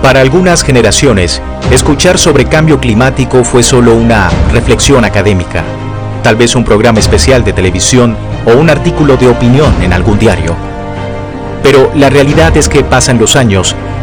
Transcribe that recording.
Para algunas generaciones, escuchar sobre cambio climático fue solo una reflexión académica, tal vez un programa especial de televisión o un artículo de opinión en algún diario. Pero la realidad es que pasan los años